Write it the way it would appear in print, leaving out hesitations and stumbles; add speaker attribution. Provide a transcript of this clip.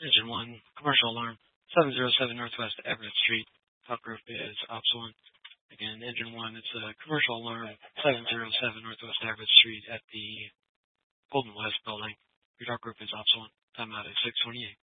Speaker 1: Engine 1, commercial alarm, 707 Northwest Everett Street. Talk group is Ops 1. Again, Engine 1, it's a commercial alarm, 707 Northwest Everett Street at the Golden West building. Your talk group is Ops 1. Timeout is 6:28.